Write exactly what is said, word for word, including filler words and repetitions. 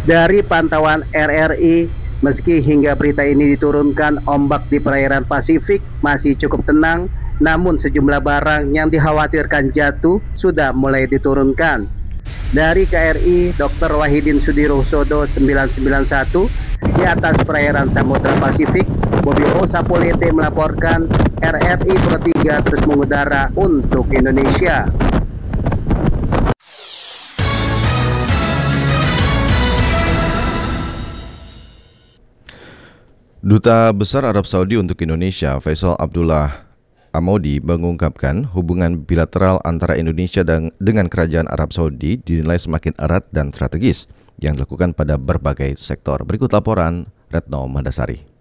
Dari pantauan R R I, meski hingga berita ini diturunkan, ombak di perairan Pasifik masih cukup tenang, namun sejumlah barang yang dikhawatirkan jatuh sudah mulai diturunkan. Dari K R I, dokter Wahidin Sudirohusodo sembilan sembilan satu, di atas perairan Samudra Pasifik, Bobi O Sapolete melaporkan R R I Pro tiga terus mengudara untuk Indonesia. Duta Besar Arab Saudi untuk Indonesia, Faisal Abdullah Amodi, mengungkapkan hubungan bilateral antara Indonesia dan dengan Kerajaan Arab Saudi dinilai semakin erat dan strategis yang dilakukan pada berbagai sektor. Berikut laporan Retno Mandasari.